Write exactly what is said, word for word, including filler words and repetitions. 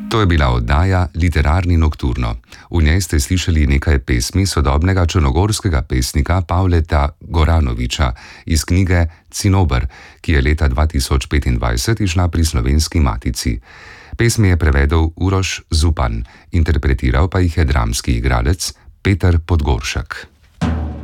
To je bila oddaja Literarni nokturno. V njej ste slišali nekaj pesmi sodobnega črnogorskega pesnika Pavleta Goranovića iz knjige Cinober, ki je leta dva tisoč petindvajset izšla pri Slovenski matici. Pesmi je prevedel Uroš Zupan, interpretiral pa jih je dramski igralec Peter Podgoršek.